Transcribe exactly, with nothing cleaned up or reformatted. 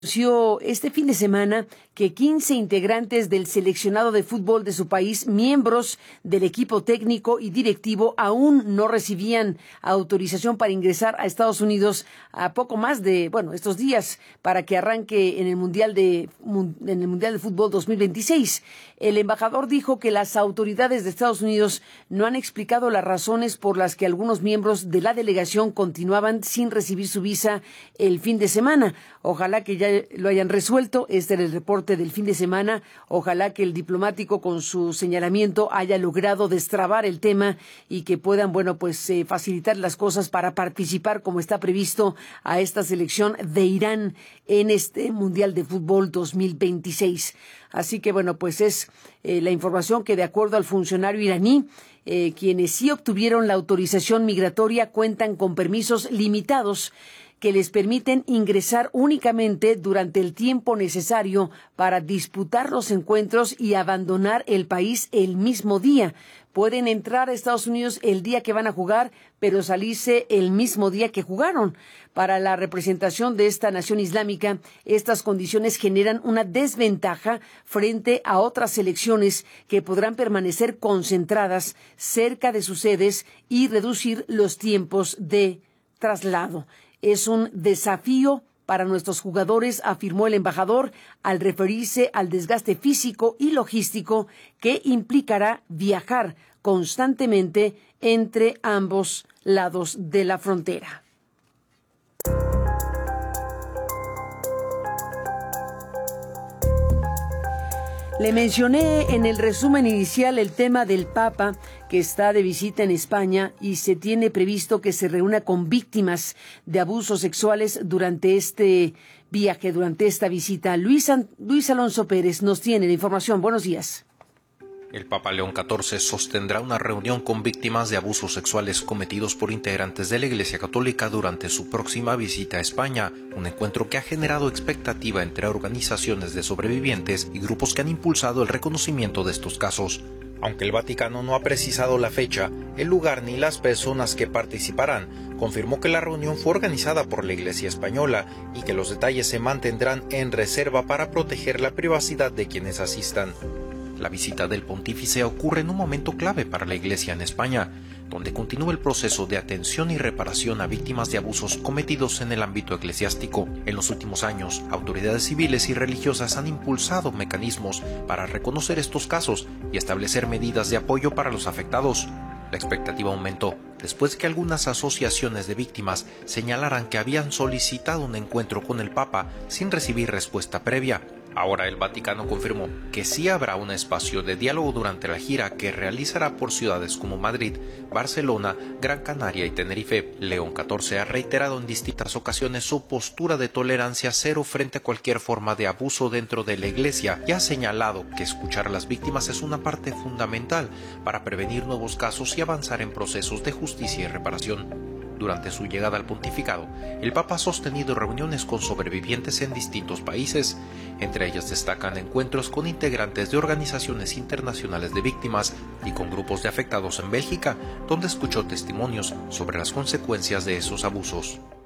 Anunció este fin de semana que quince integrantes del seleccionado de fútbol de su país, miembros del equipo técnico y directivo, aún no recibían autorización para ingresar a Estados Unidos a poco más de, bueno, estos días para que arranque en el Mundial de, en el Mundial de Fútbol dos mil veintiséis. El embajador dijo que las autoridades de Estados Unidos no han explicado las razones por las que algunos miembros de la delegación continuaban sin recibir su visa el fin de semana. Ojalá que ya lo hayan resuelto. Este era el reporte del fin de semana. Ojalá que el diplomático con su señalamiento haya logrado destrabar el tema y que puedan, bueno, pues eh, facilitar las cosas para participar como está previsto a esta selección de Irán en este Mundial de Fútbol dos mil veintiséis. Así que, bueno, pues es eh, la información que, de acuerdo al funcionario iraní, eh, quienes sí obtuvieron la autorización migratoria cuentan con permisos limitados que les permiten ingresar únicamente durante el tiempo necesario para disputar los encuentros y abandonar el país el mismo día. Pueden entrar a Estados Unidos el día que van a jugar, pero salirse el mismo día que jugaron. Para la representación de esta nación islámica, estas condiciones generan una desventaja frente a otras selecciones que podrán permanecer concentradas cerca de sus sedes y reducir los tiempos de traslado. Es un desafío para nuestros jugadores, afirmó el embajador, al referirse al desgaste físico y logístico que implicará viajar constantemente entre ambos lados de la frontera. Le mencioné en el resumen inicial el tema del Papa, que está de visita en España y se tiene previsto que se reúna con víctimas de abusos sexuales durante este viaje, durante esta visita. Luis, Luis Alonso Pérez nos tiene la información. Buenos días. El Papa León catorce sostendrá una reunión con víctimas de abusos sexuales cometidos por integrantes de la Iglesia Católica durante su próxima visita a España, un encuentro que ha generado expectativa entre organizaciones de sobrevivientes y grupos que han impulsado el reconocimiento de estos casos. Aunque el Vaticano no ha precisado la fecha, el lugar ni las personas que participarán, confirmó que la reunión fue organizada por la Iglesia española y que los detalles se mantendrán en reserva para proteger la privacidad de quienes asistan. La visita del pontífice ocurre en un momento clave para la Iglesia en España, donde continúa el proceso de atención y reparación a víctimas de abusos cometidos en el ámbito eclesiástico. En los últimos años, autoridades civiles y religiosas han impulsado mecanismos para reconocer estos casos y establecer medidas de apoyo para los afectados. La expectativa aumentó después de que algunas asociaciones de víctimas señalaran que habían solicitado un encuentro con el Papa sin recibir respuesta previa. Ahora el Vaticano confirmó que sí habrá un espacio de diálogo durante la gira que realizará por ciudades como Madrid, Barcelona, Gran Canaria y Tenerife. León catorce ha reiterado en distintas ocasiones su postura de tolerancia cero frente a cualquier forma de abuso dentro de la Iglesia y ha señalado que escuchar a las víctimas es una parte fundamental para prevenir nuevos casos y avanzar en procesos de justicia y reparación. Durante su llegada al pontificado, el Papa ha sostenido reuniones con sobrevivientes en distintos países. Entre ellas destacan encuentros con integrantes de organizaciones internacionales de víctimas y con grupos de afectados en Bélgica, donde escuchó testimonios sobre las consecuencias de esos abusos.